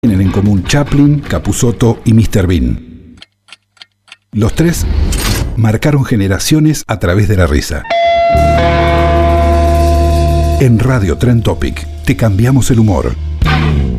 Tienen en común Chaplin, Capusotto y Mr. Bean. Los tres marcaron generaciones a través de la risa. En Radio Trend Topic te cambiamos el humor.